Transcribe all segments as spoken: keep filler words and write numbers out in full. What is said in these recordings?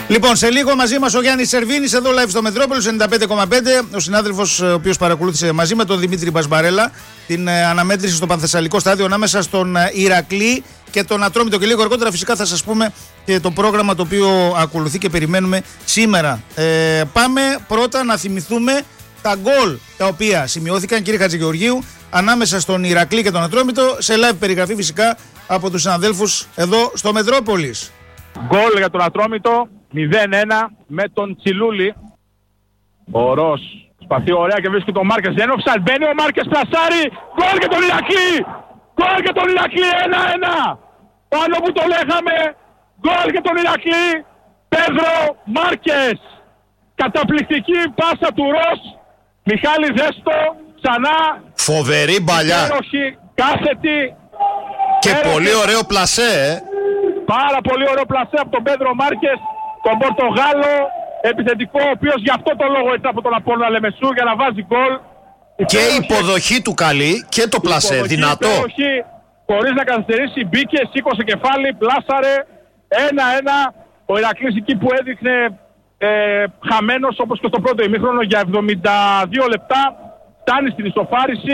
Λοιπόν, σε λίγο μαζί μας ο Γιάννης Σερβίνης, εδώ live στο Μετρόπολης ενενήντα πέντε κόμμα πέντε. Ο συνάδελφος ο οποίος παρακολούθησε μαζί με τον Δημήτρη Μπασμπαρέλα την ε, αναμέτρηση στο Πανθεσσαλικό στάδιο ανάμεσα στον ε, Ηρακλή και τον Ατρόμητο. Και λίγο αργότερα φυσικά θα σας πούμε και το πρόγραμμα το οποίο ακολουθεί και περιμένουμε σήμερα. Ε, πάμε πρώτα να θυμηθούμε τα γκολ τα οποία σημειώθηκαν, κύριε Χατζηγεωργίου, ανάμεσα στον Ηρακλή και τον Ατρόμητο, σε live περιγραφή φυσικά από τους συναδέλφους εδώ στο Μετρόπολης. Γκολ για τον Ατρόμητο, μηδέν ένα με τον Τσιλούλη. Ο Ρος σπαθεί ωραία και βρίσκει τον Μάρκες. Δεν offside, μπαίνει ο Μάρκες, πλασάρει. Γκολ για τον Ηρακλή! Γκολ για τον Ηρακλή, ένα ένα! Πάνω που το λέγαμε, γκολ για τον Ηρακλή. Πέδρο Μάρκες. Καταπληκτική πάσα του Ρος. Μιχάλη Δέστο, ξανά. Φοβερή μπαλιά. Υπέροχη, κάθετη. Και Πέρασε. πολύ ωραίο πλασέ, ε. Πάρα πολύ ωραίο πλασέ από τον Πέδρο Μάρκες, τον Πορτογάλο επιθετικό, ο οποίος γι' αυτό το λόγο ήρθε από τον Απόλλωνα Λεμεσού για να βάζει γκολ. Και η υποδοχή του καλή και το πλασέ, δυνατό. Υποδοχή, χωρίς να καθυστερήσει, μπήκε, σήκωσε κεφάλι, πλάσαρε, ένα ένα. Ο Ηρακλής εκεί που έδειχνε ε, χαμένος όπως και στο πρώτο ημίχρονο για εβδομήντα δύο λεπτά, φτάνει στην ισοφάριση.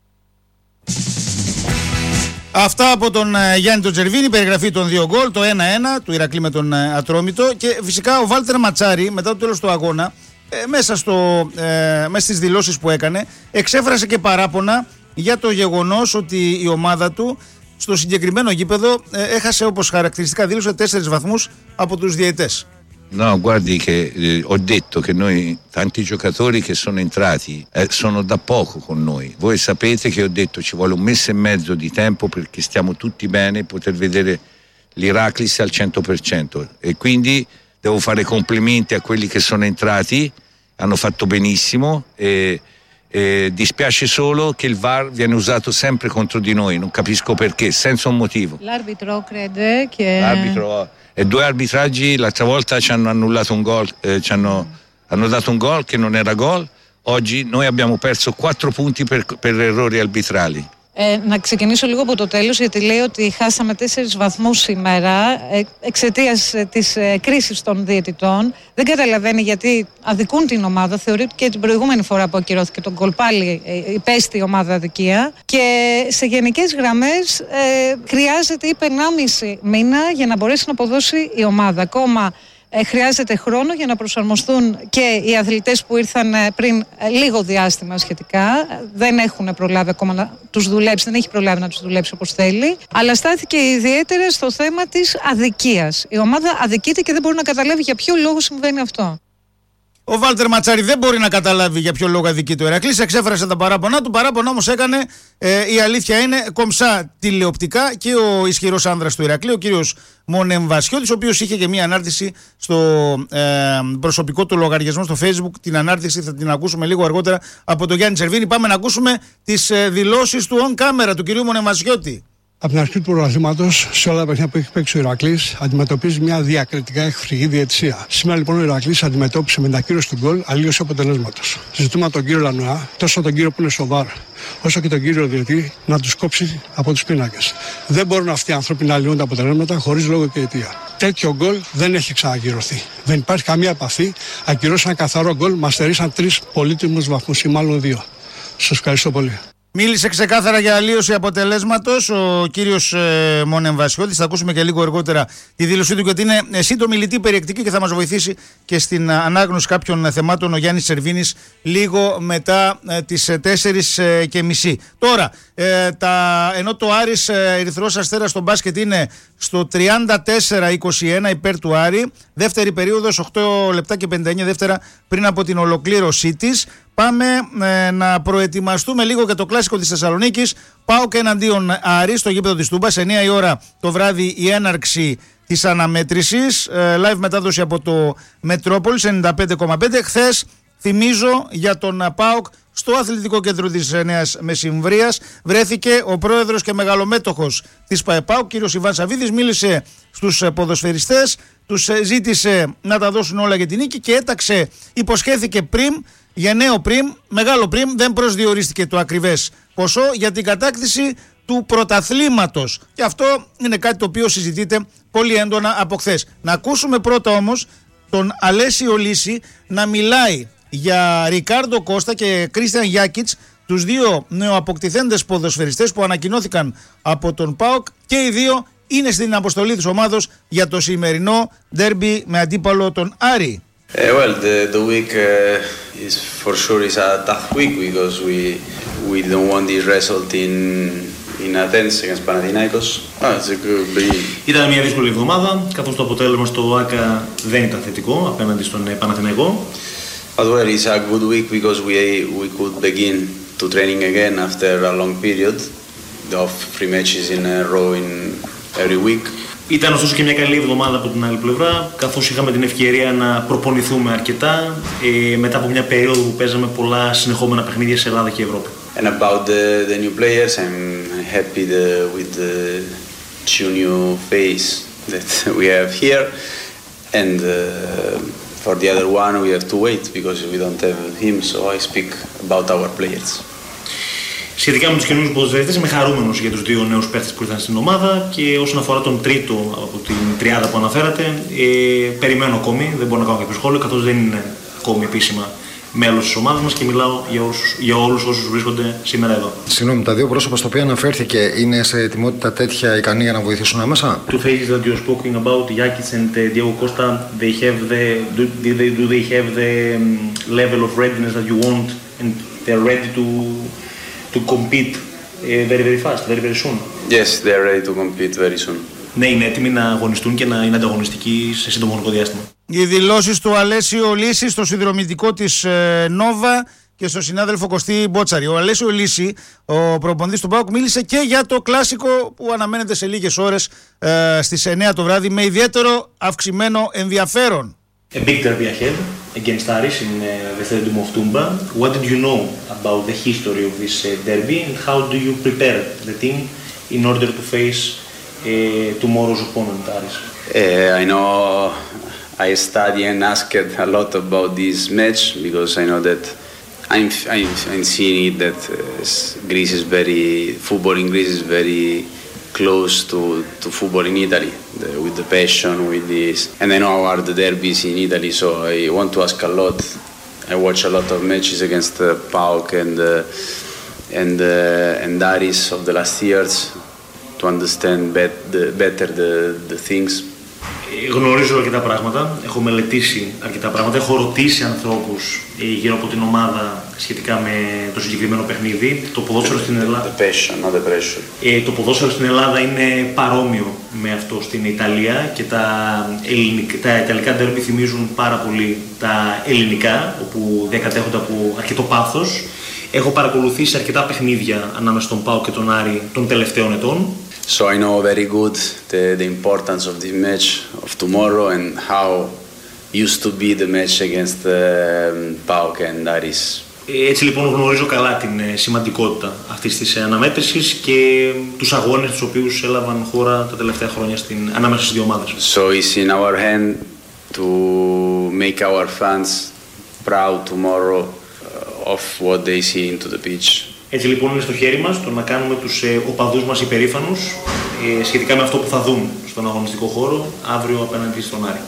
Αυτά από τον uh, Γιάννη τον Τζερβίνη, περιγραφή των δύο γκολ, το ένα ένα του Ηρακλή με τον uh, Ατρόμητο. Και φυσικά ο Βάλτερ Ματσάρη, μετά το τέλος του αγώνα, ε, μέσα, στο, ε, μέσα στις δηλώσεις που έκανε, εξέφρασε και παράπονα για το γεγονός ότι η ομάδα του στο συγκεκριμένο γήπεδο ε, έχασε, όπως χαρακτηριστικά δήλωσε, τέσσερις βαθμούς από τους διαιτές. No, guardi che eh, ho detto che noi tanti giocatori che sono entrati eh, sono da poco con noi. Voi sapete che ho detto ci vuole un mese e mezzo di tempo perché stiamo tutti bene, poter vedere l'Iraklis al cento per cento. E quindi devo fare complimenti a quelli che sono entrati, hanno fatto benissimo e, e dispiace solo che il V A R viene usato sempre contro di noi, non capisco perché, senza un motivo. L'arbitro crede che... L'arbitro... E due arbitraggi l'altra volta ci hanno annullato un gol, eh, ci hanno, hanno dato un gol che non era gol. Oggi noi abbiamo perso quattro punti per, per errori arbitrali. Ε, να ξεκινήσω λίγο από το τέλος, γιατί λέει ότι χάσαμε τέσσερις βαθμούς σήμερα ε, εξαιτίας ε, της ε, κρίσης των διαιτητών. Δεν καταλαβαίνει γιατί αδικούν την ομάδα. Θεωρεί ότι και την προηγούμενη φορά που ακυρώθηκε τον γκολ πάλι ε, υπέστη η ομάδα αδικία. Και σε γενικές γραμμές ε, χρειάζεται, είπε, ενάμιση μήνα για να μπορέσει να αποδώσει η ομάδα. Ακόμα Ε, χρειάζεται χρόνο για να προσαρμοστούν και οι αθλητές που ήρθαν πριν ε, λίγο διάστημα σχετικά. Δεν έχουν προλάβει ακόμα να τους δουλέψει, δεν έχει προλάβει να τους δουλέψει όπως θέλει. Αλλά στάθηκε ιδιαίτερα στο θέμα της αδικίας. Η ομάδα αδικείται και δεν μπορεί να καταλάβει για ποιο λόγο συμβαίνει αυτό. Ο Βάλτερ Ματσάρη δεν μπορεί να καταλάβει για ποιο λόγο αδικεί το Ηρακλής. Εξέφρασε τα παράπονα του. Παράπονα όμως έκανε, ε, η αλήθεια είναι, κομψά τηλεοπτικά και ο ισχυρός άνδρας του Ηρακλή, ο κύριος Μονεμβασιώτης, ο οποίος είχε και μία ανάρτηση στο ε, προσωπικό του λογαριασμό στο Facebook. Την ανάρτηση θα την ακούσουμε λίγο αργότερα από τον Γιάννη Σερβίνη. Πάμε να ακούσουμε τις ε, δηλώσεις του on camera του κυρίου Μονεμβασιώτη. Από την αρχή του πρωταθλήματος, σε όλα τα παιχνίδια που έχει παίξει ο Ηρακλής, αντιμετωπίζει μια διακριτικά εχθρική διαιτησία. Σήμερα λοιπόν ο Ηρακλής αντιμετώπισε με την ακύρωση του γκολ αλλίωση αποτελέσματος. Ζητούμε από τον κύριο Λανουά, τόσο τον κύριο που είναι στο βαρ, όσο και τον κύριο διαιτητή, να τους κόψει από τους πίνακες. Δεν μπορούν αυτοί οι άνθρωποι να αλλοιούν τα αποτελέσματα χωρίς λόγο και αιτία. Τέτοιο γκολ δεν έχει ξανακυρωθεί. Δεν υπάρχει καμία επαφή. Ακυρώσαν καθαρό γκολ, μας στερήσαν τρεις πολύτιμους βαθμούς ή μάλλον δύο. Σας ευχαριστώ πολύ. Μίλησε ξεκάθαρα για αλλίωση αποτελέσματος ο κύριος ε, Μονεμβασιώτης. Θα ακούσουμε και λίγο αργότερα τη δήλωσή του, γιατί είναι σύντομη, λιτή, περιεκτική και θα μας βοηθήσει και στην ανάγνωση κάποιων θεμάτων ο Γιάννης Σερβίνης λίγο μετά ε, τις τέσσερις και μισή. Τώρα, ε, τα, ενώ το Άρης ε, Ερυθρός Αστέρας στο μπάσκετ είναι στο τριάντα τέσσερα είκοσι ένα υπέρ του Άρη, δεύτερη περίοδος, οκτώ λεπτά και πενήντα εννέα δεύτερα πριν από την ολοκλήρωσή της. Πάμε ε, να προετοιμαστούμε λίγο για το κλάσικο της Θεσσαλονίκης. ΠΑΟΚ εναντίον Άρη στο γήπεδο της Τούμπας, εννιά η ώρα το βράδυ η έναρξη της αναμέτρησης. Ε, live μετάδοση από το Μετρόπολης ενενήντα πέντε κόμμα πέντε. Χθες, θυμίζω, για τον ΠΑΟΚ στο αθλητικό κέντρο της Νέας Μεσημβρίας βρέθηκε ο πρόεδρος και μεγαλομέτωχος της ΠΑΟΚ, κύριος Ιβάν Σαββίδης. Μίλησε στους ποδοσφαιριστές, τους ζήτησε να τα δώσουν όλα για την νίκη και έταξε, υποσχέθηκε πριμ, γενναίο πριμ, μεγάλο πριμ, δεν προσδιορίστηκε το ακριβές ποσό για την κατάκτηση του πρωταθλήματος. Και αυτό είναι κάτι το οποίο συζητείται πολύ έντονα από χθες. Να ακούσουμε πρώτα όμως τον Αλέσιο Λύση να μιλάει για Ρικάρντο Κώστα και Κρίστιαν Γιάκιτς, τους δύο νεοαποκτηθέντες ποδοσφαιριστές που ανακοινώθηκαν από τον ΠΑΟΚ, και οι δύο είναι στην αποστολή της ομάδος για το σημερινό ντέρμπι με αντίπαλο τον Άρη. Uh, well, the, the week uh, is for sure is a tough week because we we don't want this result in in Athens against Panathinaikos. Oh, it's a good be... Ήταν μια δύσκολη εβδομάδα, καθώς το αποτέλεσμα στο ΆΚΑ δεν ήταν θετικό απέναντι στον Παναθηναϊκό. But well, it's a good week because we we could begin to training again after a long period of three matches in a row in every week. Ήταν ωστόσο και μια καλή εβδομάδα από την άλλη πλευρά, καθώς είχαμε την ευκαιρία να προπονηθούμε αρκετά ε, μετά από μια περίοδο που παίζαμε πολλά συνεχόμενα παιχνίδια σε Ελλάδα και Ευρώπη. And about the, the new players, I'm happy the, with the two new face that we have here. And uh, for the other one, we have to wait because we don't have him, so I speak about our players. Σχετικά με τους καινούριους ποδοσφαιριστές, είμαι χαρούμενος για τους δύο νέους παίκτες που ήρθαν στην ομάδα, και όσον αφορά τον τρίτο από την τριάδα που αναφέρατε, ε, περιμένω ακόμη, δεν μπορώ να κάνω κάποιο σχόλιο, καθώς δεν είναι ακόμη επίσημα μέλος της ομάδας μας και μιλάω για, όσους, για όλους όσους βρίσκονται σήμερα εδώ. Συγγνώμη, τα δύο πρόσωπα στα οποία αναφέρθηκε είναι σε ετοιμότητα τέτοια ικανή για να βοηθήσουν άμεσα? Two faces that you're speaking about, Yakits and uh, Diego Costa, they have the, do, do, they, do they have the um, level of readiness that you want and they're ready to to compete uh, very very fast, very very soon? Yes, they're ready to compete very soon. Ναι, είναι έτοιμοι να αγωνιστούν και να είναι ανταγωνιστικοί σε σύντομο χρονικό διάστημα. Οι δηλώσεις του Αλέσιο Λύση στο συνδρομητικό της ε, Νόβα και στον συνάδελφο Κωστή Μπότσαρη. Ο Αλέσιο Λύση, ο προπονητής του ΠΑΟΚ, μίλησε και για το κλάσικο που αναμένεται σε λίγες ώρες ε, στις εννιά το βράδυ με ιδιαίτερο αυξημένο ενδιαφέρον. A big derby ahead against Aris in uh, the Stadium of Tumba. What did you know about the history of this uh, derby and how do you prepare the team in order to face uh, tomorrow's opponent, Aris? Uh, I know I study and asked a lot about this match because I know that I'm I'm, I'm seeing it that uh, Greece is very football in Greece is very close to, to football in Italy, the, with the passion, with this, and I know how are the derbies in Italy, so I want to ask a lot. I watch a lot of matches against uh, PAOK and uh, and uh, and Aris of the last years to understand bet, the, better the, the things. Γνωρίζω αρκετά πράγματα, έχω μελετήσει αρκετά πράγματα, έχω ρωτήσει ανθρώπους γύρω από την ομάδα σχετικά με το συγκεκριμένο παιχνίδι. Το ποδόσφαιρο στην Ελλάδα, the passion, not the pressure. Ε, το ποδόσφαιρο στην Ελλάδα είναι παρόμοιο με αυτό στην Ιταλία και τα, ελληνικά, τα ιταλικά ντέρμπι θυμίζουν πάρα πολύ τα ελληνικά, όπου διακατέχονται από αρκετό πάθος. Έχω παρακολουθήσει αρκετά παιχνίδια ανάμεσα στον ΠΑΟΚ και τον Άρη των τελευταίων ετών. So I know very good the, the importance of this match of tomorrow and how used to be the match against uh, PAOK and Aris. Έτσι λοιπόν γνωρίζω καλά την σημαντικότητα αυτής της αναμέτρησης και τους αγώνες τους οποίους έλαβαν χώρα τα τελευταία χρόνια στην, ανάμεσα στις δύο ομάδες. So it's in our hand to make our fans proud tomorrow of what they see into the pitch. Έτσι λοιπόν είναι στο χέρι μας το να κάνουμε τους ε, οπαδούς μας υπερήφανους ε, σχετικά με αυτό που θα δουν στον αγωνιστικό χώρο αύριο απέναντι στον Άρη.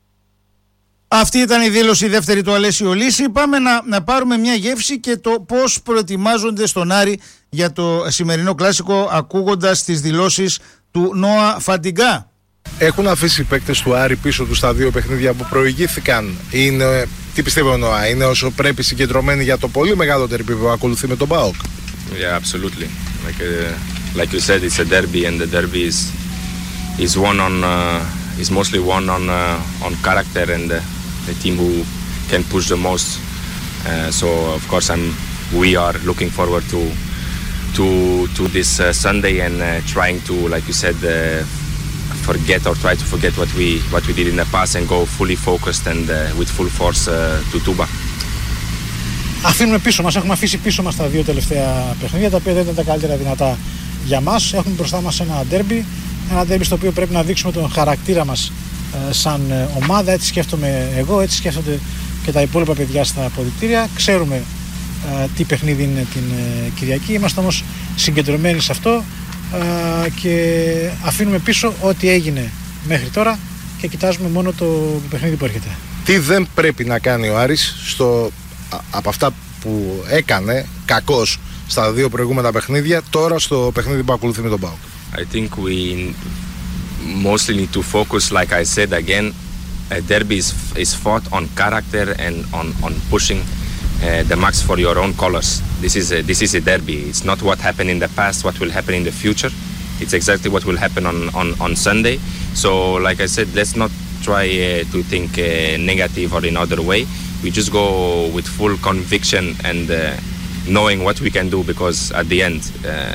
Αυτή ήταν η δήλωση δεύτερη του Αλέσιο Λύση. Πάμε να, να πάρουμε μια γεύση και το πώς προετοιμάζονται στον Άρη για το σημερινό κλάσικο, ακούγοντας τις δηλώσεις του Νόα Φαντιγκά. Έχουν αφήσει οι παίκτες του Άρη πίσω τους τα δύο παιχνίδια που προηγήθηκαν. Είναι, τι πιστεύει ο Νόα, είναι όσο πρέπει συγκεντρωμένοι για το πολύ μεγάλο derby που ακολουθεί με τον ΠΑΟΚ? Yeah, absolutely. Like uh, like you said, it's a derby, and the derby is is one on uh, is mostly one on uh, on character and uh, the team who can push the most. Uh, so of course, I'm. We are looking forward to to to this uh, Sunday and uh, trying to, like you said, uh, forget or try to forget what we what we did in the past and go fully focused and uh, with full force uh, to Tuba. Αφήνουμε πίσω μας, έχουμε αφήσει πίσω μας τα δύο τελευταία παιχνίδια, τα οποία δεν ήταν τα καλύτερα δυνατά για μας. Έχουμε μπροστά μας ένα ντέρμπι, ένα ντέρμπι στο οποίο πρέπει να δείξουμε τον χαρακτήρα μας ε, σαν ε, ομάδα. Έτσι σκέφτομαι εγώ, έτσι σκέφτονται και τα υπόλοιπα παιδιά στα αποδυτήρια. Ξέρουμε ε, τι παιχνίδι είναι την ε, Κυριακή, είμαστε όμως συγκεντρωμένοι σε αυτό ε, και αφήνουμε πίσω ό,τι έγινε μέχρι τώρα και κοιτάζουμε μόνο το παιχνίδι που έρχεται. Τι δεν πρέπει να κάνει ο Άρης στο, α, από αυτά που έκανε κακώς στα δύο προηγούμενα παιχνίδια, τώρα στο παιχνίδι που ακολουθεί με τον ΠΑΟΚ? I think we mostly need to focus, like I said again, a derby is, is fought on character and on, on pushing uh, the max for your own colors. This is, a, this is a derby. It's not what happened in the past, what will happen in the future. It's exactly what will happen on, on, on Sunday. So, like I said, let's not try uh, to think uh, negative or in other way. We just go with full conviction and uh, knowing what we can do, because at the end uh,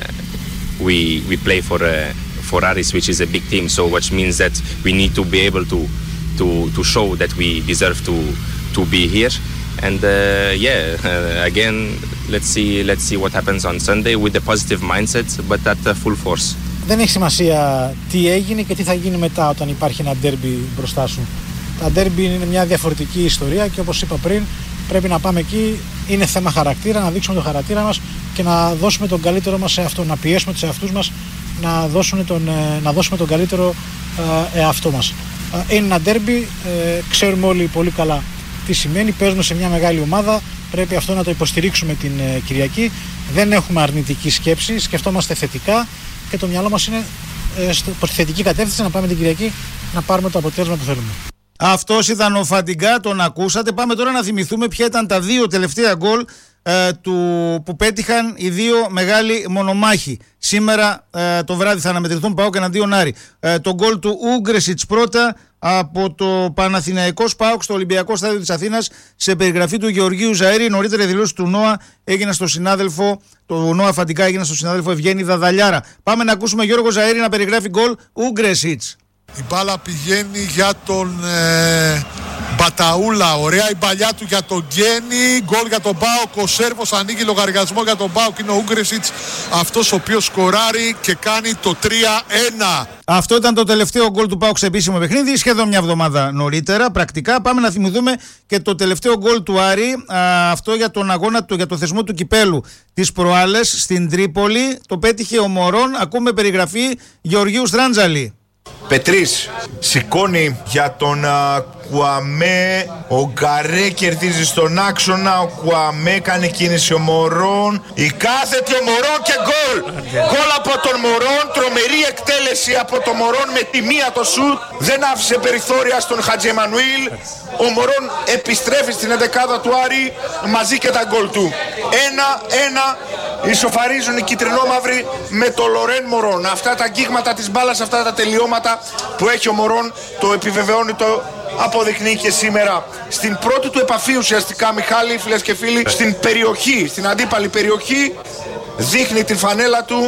we we play for uh, for Aris, which is a big team. So, which means that we need to be able to to to show that we deserve to to be here. And uh, yeah, uh, again, let's see let's see what happens on Sunday with the positive mindset, but at uh, full force. Δεν έχει σημασία τι έγινε και τι θα γίνει μετά όταν υπάρχει ένα ντέρμπι μπροστά σου. Τα ντέρμπι είναι μια διαφορετική ιστορία και όπως είπα πριν, πρέπει να πάμε εκεί. Είναι θέμα χαρακτήρα, να δείξουμε το χαρακτήρα μας και να δώσουμε τον καλύτερο μας εαυτό, να πιέσουμε τους εαυτούς μας να, δώσουν τον, να δώσουμε τον καλύτερο εαυτό μας. Είναι ένα ντέρμπι, ξέρουμε όλοι πολύ καλά τι σημαίνει, παίζουμε σε μια μεγάλη ομάδα, πρέπει αυτό να το υποστηρίξουμε την Κυριακή. Δεν έχουμε αρνητική σκέψη, σκεφτόμαστε θετικά και το μυαλό μας είναι προς τη θετική κατεύθυνση να πάμε την Κυριακή να πάρουμε το αποτέλεσμα που θέλουμε. Αυτός ήταν ο Φαντιγκά, τον ακούσατε. Πάμε τώρα να θυμηθούμε ποια ήταν τα δύο τελευταία γκολ ε, του, που πέτυχαν οι δύο μεγάλοι μονομάχοι. Σήμερα ε, το βράδυ θα αναμετρηθούν ΠΑΟΚ εναντίον Άρη. Ε, το γκολ του Ούγκρεσιτς πρώτα από το Παναθηναϊκός ΠΑΟΚ στο Ολυμπιακό Στάδιο της Αθήνας, σε περιγραφή του Γεωργίου Ζαΐρη. Νωρίτερα η δηλώση του Νόα έγινε στο συνάδελφο, το Νόα Φαντιγκά έγινε στο συνάδελφο Ευγένη Δαδαλιάρα. Πάμε να ακούσουμε Γιώργο Ζαΐρη να περιγράφει γκολ Ούγκρεσιτς. Η μπάλα πηγαίνει για τον ε, Μπαταούλα. Ωραία η παλιά του για τον Γκένι. Γκολ για τον ΠΑΟΚ. Ο Σέρβος ανοίγει λογαριασμό για τον ΠΑΟΚ. Είναι ο Ούγκρεσιτς αυτός ο οποίος σκοράρει και κάνει το τρία ένα. Αυτό ήταν το τελευταίο γκολ του ΠΑΟΚ σε επίσημο παιχνίδι, σχεδόν μια εβδομάδα νωρίτερα. Πρακτικά πάμε να θυμηθούμε και το τελευταίο γκολ του Άρη. Α, αυτό για τον αγώνα του, για το θεσμό του κυπέλου τις προάλλες στην Τρίπολη. Το πέτυχε ο Μωρόν. Ακούμε περιγραφή Γεωργίου Στράντζαλη. Πετρής σηκώνει για τον uh, Κουαμέ. Ο Γκαρέ κερδίζει στον άξονα. Ο Κουαμέ κάνει κίνηση, ο Μωρόν. Η κάθετη ο Μωρόν και γκολ. Γκολ από τον Μωρόν. Τρομερή εκτέλεση από τον Μωρόν με τη μία το σουτ. Δεν άφησε περιθώρια στον Χατζη Εμμανουήλ. Ο Μωρόν επιστρέφει στην εντεκάδα του Άρη μαζί και τα γκολ του. Ένα ένα ισοφαρίζουν οι κυτρινόμαυροι με το Λορέν Μωρόν. Αυτά τα αγγίγματα της μπάλας, αυτά τα τελειώματα που έχει ο Μωρόν, το επιβεβαιώνει, το αποδεικνύει και σήμερα. Στην πρώτη του επαφή ουσιαστικά, Μιχάλη, φίλες και φίλοι, στην περιοχή, στην αντίπαλη περιοχή, δείχνει την φανέλα του.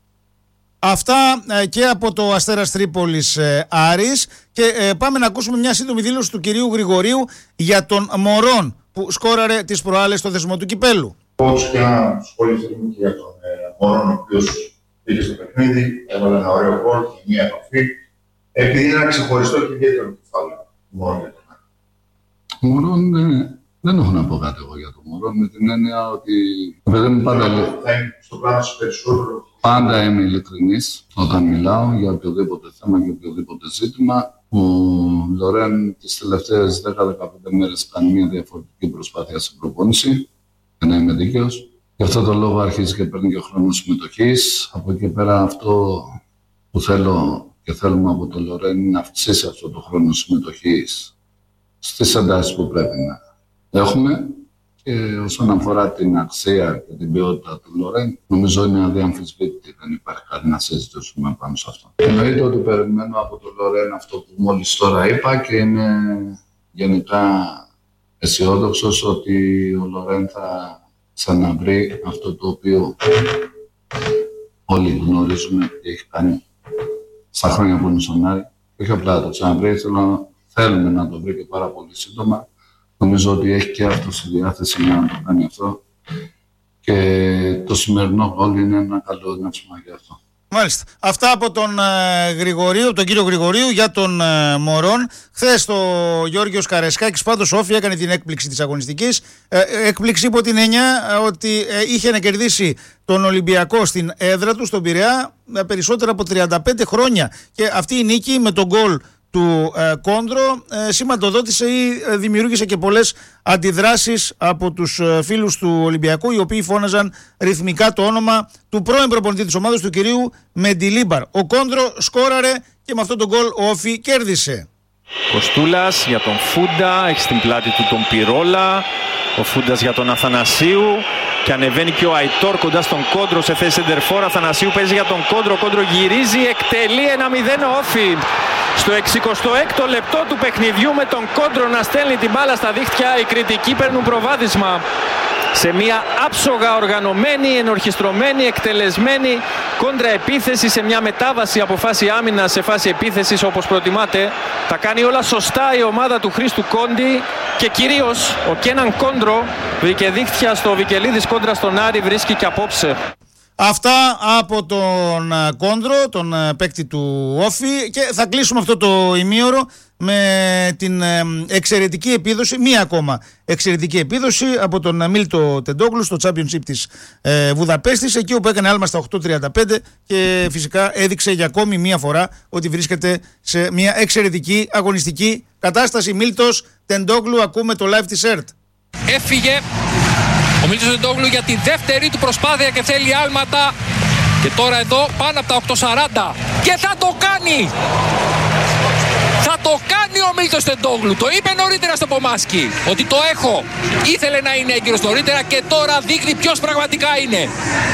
Αυτά ε, και από το Αστέρας Τρίπολης ε, Άρης. Και ε, πάμε να ακούσουμε μια σύντομη δήλωση του κυρίου Γρηγορίου για τον Μωρόν που σκόραρε τις προάλλες στο θεσμό του κυπέλου. Όπως και ένα σχόλιο και για τον ε, Μωρόν, ο οποίος πήγε στο παιχνίδι, έβαλε ένα ωραίο γκολ και μια επαφή. Επειδή είναι ένα ξεχωριστό και ιδιαίτερο κεφάλαιο. Μωρόν. Μωρόν, ε, δεν έχω να πω κάτι εγώ για τον Μωρόν, με την έννοια ότι δεν πάντα λέει. Θα είναι στο πλάνο σου περισσότερο. Πάντα είμαι ειλικρινής όταν μιλάω για οποιοδήποτε θέμα, για οποιοδήποτε ζήτημα. Ο Λορέν τις τελευταίες δέκα με δεκαπέντε μέρες κάνει μια διαφορετική προσπάθεια στην προπόνηση, για να είμαι δίκαιος. Γι' αυτό το λόγο αρχίζει και παίρνει και χρόνο συμμετοχής. Από εκεί πέρα αυτό που θέλω και θέλουμε από τον Λορέν είναι να αυξήσει αυτό το χρόνο συμμετοχής στις εντάσεις που πρέπει να έχουμε. Και όσον αφορά την αξία και την ποιότητα του Λορέν, νομίζω είναι αδιαμφισβήτητη. Δεν υπάρχει κάτι να συζητήσουμε πάνω σε αυτό. Εννοείται ότι περιμένω από τον Λορέν αυτό που μόλις τώρα είπα και είμαι γενικά αισιόδοξος ότι ο Λορέν θα ξαναβρει αυτό το οποίο όλοι γνωρίζουμε ότι έχει κάνει στα χρόνια που είναι στον Άρη. Όχι απλά να το ξαναβρει, θέλω, θέλουμε να το βρει και πάρα πολύ σύντομα. Νομίζω ότι έχει και αυτό στη διάθεση για να το κάνει αυτό. Και το σημερινό γκολ είναι ένα καλό ενάψημα για αυτό. Μάλιστα. Αυτά από τον ε, Γρηγορίου, τον κύριο Γρηγορίου για τον ε, Μωρόν. Χθες το Γιώργος Καρεσκάκης, πάντως όφη, έκανε την έκπληξη της αγωνιστικής. Ε, έκπληξη υπό την έννοια ε, ότι ε, είχε να κερδίσει τον Ολυμπιακό στην έδρα του, στον Πειραιά, ε, περισσότερα από τριάντα πέντε χρόνια. Και αυτή η νίκη με τον γκολ του ε, Κόντρο ε, σηματοδότησε ή ε, δημιούργησε και πολλές αντιδράσεις από τους ε, φίλους του Ολυμπιακού, οι οποίοι φώναζαν ρυθμικά το όνομα του πρώην προπονητή της ομάδας, του κυρίου Μεντιλίμπαρ. Ο Κόντρο σκόραρε και με αυτό τον γκολ ο Όφη κέρδισε. Κοστούλας για τον Φούντα, έχει στην πλάτη του τον Πυρόλα. Ο Φούντας για τον Αθανασίου και ανεβαίνει και ο Αϊτόρ κοντά στον Κόντρο σε θέση σεντερφόρ. Αθανασίου παίζει για τον Κόντρο, Κόντρο γυρίζει, εκτελεί ένα μηδέν ο Όφη. Στο εξηκοστό έκτο λεπτό του παιχνιδιού με τον Κόντρο να στέλνει την μπάλα στα δίχτυα, οι κριτικοί παίρνουν προβάδισμα σε μια άψογα οργανωμένη, ενορχιστρωμένη, εκτελεσμένη κόντρα επίθεση, σε μια μετάβαση από φάση άμυνας σε φάση επίθεσης όπως προτιμάτε. Τα κάνει όλα σωστά η ομάδα του Χρήστου Κόντι και κυρίως ο Κέναν Κόντρο βρήκε δίχτυα στο Βικελίδης κόντρα στον Άρη, βρίσκει και απόψε. Αυτά από τον Κόντρο, τον παίκτη του Όφη, και θα κλείσουμε αυτό το ημίωρο με την εξαιρετική επίδοση, μία ακόμα εξαιρετική επίδοση από τον Μίλτο Τεντόγλου στο Championship της ε, Βουδαπέστης, εκεί όπου έκανε άλμα στα οκτώ τριάντα πέντε και φυσικά έδειξε για ακόμη μία φορά ότι βρίσκεται σε μία εξαιρετική αγωνιστική κατάσταση. Μίλτος Τεντόγλου, ακούμε το live της ΕΡΤ. Έφυγε ο Μίλτος Τεντόγλου για τη δεύτερη του προσπάθεια και θέλει άλματα, και τώρα εδώ πάνω από τα οκτώ σαράντα και θα το κάνει! Θα το κάνει ο Μίλτος Τεντόγλου. Το είπε νωρίτερα στο Πομάσκι ότι το έχω. Ήθελε να είναι έγκυρος νωρίτερα και τώρα δείχνει ποιος πραγματικά είναι.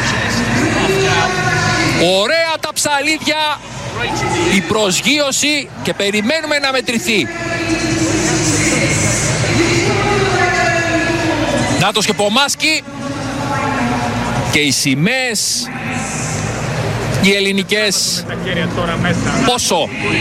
Ωραία τα ψαλίδια, η προσγείωση και περιμένουμε να μετρηθεί. Νάτος και Πομάσκι και οι σημαίες οι ελληνικές. Πόσο?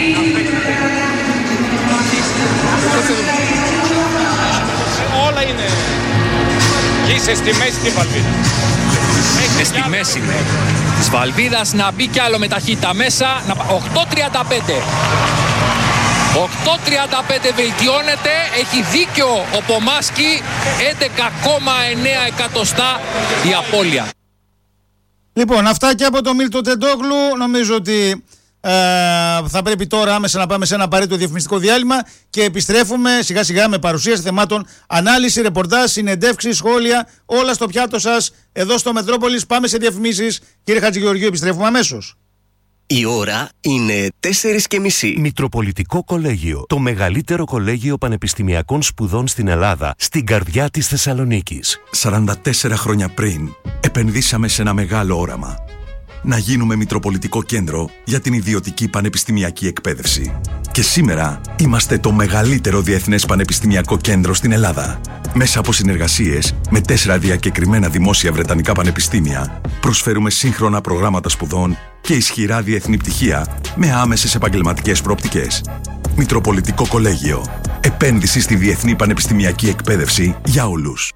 Όλα είναι. Είσαι στη μέση τη Βαλβίδα. Είναι στη μέση της Βαλβίδας, να μπει κι άλλο με ταχύτητα μέσα. οκτώ τριάντα πέντε. οκτώ τριάντα πέντε βελτιώνεται, έχει δίκιο ο Πομάσκι, έντεκα κόμμα εννέα εκατοστά η απώλεια. Λοιπόν, αυτά και από τον Μίλτο Τεντόγλου. Νομίζω ότι ε, θα πρέπει τώρα άμεσα να πάμε σε ένα απαραίτητο διαφημιστικό διάλειμμα και επιστρέφουμε σιγά σιγά με παρουσίαση θεμάτων, ανάλυση, ρεπορτάζ, συνεντεύξεις, σχόλια, όλα στο πιάτο σας εδώ στο Μετρόπολης. Πάμε σε διαφημίσεις. Κύριε Χατζηγεωργίου, επιστρέφουμε αμέσως. Η ώρα είναι τέσσερις και μισή. Μητροπολιτικό Κολέγιο. Το μεγαλύτερο κολέγιο πανεπιστημιακών σπουδών στην Ελλάδα, στην καρδιά της Θεσσαλονίκης. σαράντα τέσσερα χρόνια πριν, επενδύσαμε σε ένα μεγάλο όραμα. Να γίνουμε Μητροπολιτικό Κέντρο για την ιδιωτική πανεπιστημιακή εκπαίδευση. Και σήμερα είμαστε το μεγαλύτερο διεθνές πανεπιστημιακό κέντρο στην Ελλάδα. Μέσα από συνεργασίες με τέσσερα διακεκριμένα δημόσια βρετανικά πανεπιστήμια, προσφέρουμε σύγχρονα προγράμματα σπουδών και ισχυρά διεθνή πτυχία με άμεσες επαγγελματικές προοπτικές. Μητροπολιτικό Κολέγιο. Επένδυση στη διεθνή πανεπιστημιακή εκπαίδευση για όλους.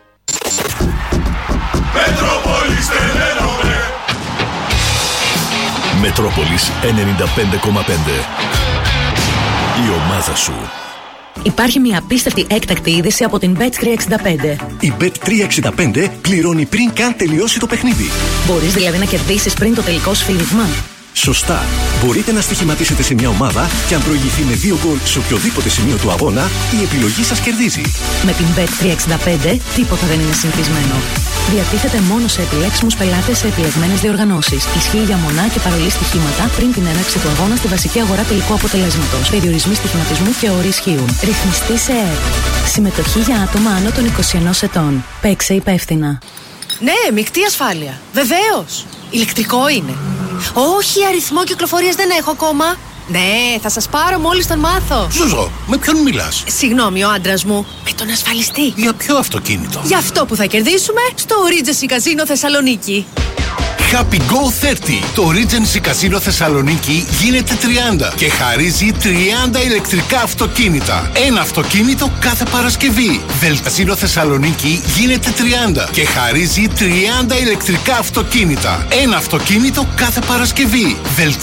Μετρόπολης ενενήντα πέντε κόμμα πέντε. Η ομάδα σου. Υπάρχει μια απίστευτη έκτακτη είδηση από την μπετ τριακόσια εξήντα πέντε. Η μπετ τριακόσια εξήντα πέντε πληρώνει πριν καν τελειώσει το παιχνίδι. Μπορείς δηλαδή να κερδίσεις πριν το τελικό σφύριγμα. Σωστά. Μπορείτε να στοιχηματίσετε σε μια ομάδα και αν προηγηθεί με δύο γκολ σε οποιοδήποτε σημείο του αγώνα, η επιλογή σας κερδίζει. Με την μπετ τριακόσια εξήντα πέντε τίποτα δεν είναι συνηθισμένο. Διατίθεται μόνο σε επιλέξιμους πελάτες σε επιλεγμένες διοργανώσεις. Ισχύει για μονά και παρολί στοιχήματα πριν την έναρξη του αγώνα στη βασική αγορά τελικού αποτελέσματος. Περιορισμοί στοιχηματισμού και όροι ισχύουν. Ρυθμιστή σε ΕΕΠ. Συμμετοχή για άτομα άνω των είκοσι ενός ετών. Παίξε υπεύθυνα. Ναι, μεικτή ασφάλεια. Βεβαίως. Ηλεκτρικό είναι. Όχι, αριθμό κυκλοφορίας δεν έχω ακόμα. Ναι, θα σας πάρω μόλις τον μάθω. Ζουζό, με ποιον μιλάς? Συγγνώμη, ο άντρας μου. Με τον ασφαλιστή. Για ποιο αυτοκίνητο? Για αυτό που θα κερδίσουμε στο Regency Casino Θεσσαλονίκη. Happy Go τριάντα. Το Regency Casino Θεσσαλονίκη γίνεται τριάντα και χαρίζει τριάντα ηλεκτρικά αυτοκίνητα. Ένα αυτοκίνητο κάθε Παρασκευή. Δελτασίνο Θεσσαλονίκη γίνεται τριάντα και χαρίζει τριάντα ηλεκτρικά αυτοκίνητα. Ένα αυτοκίνητο κάθε Παρασκευή.